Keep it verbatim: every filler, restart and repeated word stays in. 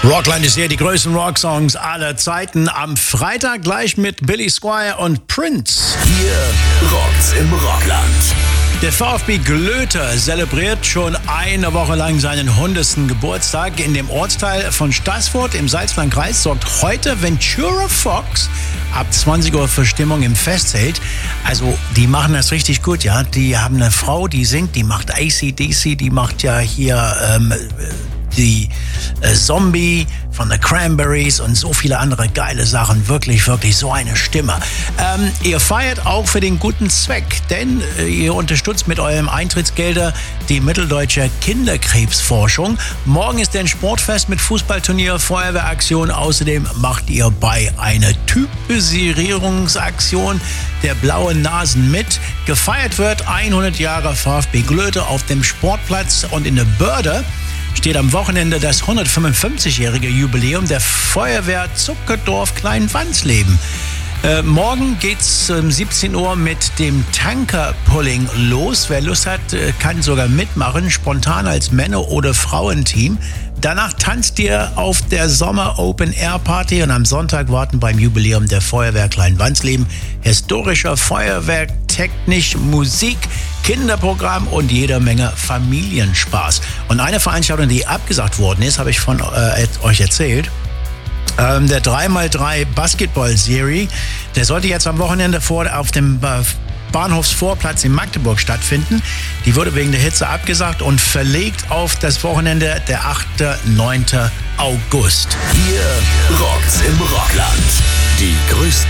Rockland ist hier, die größten Rocksongs aller Zeiten. Am Freitag gleich mit Billy Squier und Prince. Hier rockt's im Rockland. Der VfB Glöte zelebriert schon eine Woche lang seinen hundertsten Geburtstag. In dem Ortsteil von Staßfurt im Salzlandkreis sorgt heute Ventura Fox ab zwanzig Uhr für Stimmung im Festzelt. Also die machen das richtig gut, ja. Die haben eine Frau, die singt, die macht A C D C, die macht ja hier ähm, die äh, Zombie von The Cranberries und so viele andere geile Sachen. Wirklich, wirklich so eine Stimme. Ähm, ihr feiert auch für den guten Zweck, denn äh, ihr unterstützt mit eurem Eintrittsgelder die mitteldeutsche Kinderkrebsforschung. Morgen ist ein Sportfest mit Fußballturnier, Feuerwehraktion. Außerdem macht ihr bei einer Typisierungsaktion der blauen Nasen mit. Gefeiert wird hundert Jahre VfB Glöte auf dem Sportplatz, und in der Börde steht am Wochenende das hundertfünfundfünfzigjährige Jubiläum der Feuerwehr Zuckerdorf Kleinwansleben. Äh, morgen geht's um siebzehn Uhr mit dem Tanker-Pulling los. Wer Lust hat, kann sogar mitmachen, spontan als Männer- oder Frauenteam. Danach tanzt ihr auf der Sommer-Open-Air-Party, und am Sonntag warten beim Jubiläum der Feuerwehr Kleinwansleben historischer Feuerwerk, technisch, Musik, Kinderprogramm und jede Menge Familienspaß. Und eine Veranstaltung, die abgesagt worden ist, habe ich von äh, euch erzählt. Ähm, der drei mal drei Basketball-Serie, der sollte jetzt am Wochenende vor auf dem äh, Bahnhofsvorplatz in Magdeburg stattfinden. Die wurde wegen der Hitze abgesagt und verlegt auf das Wochenende der achte und neunte August. Hier rockt's im Rockland. Die größten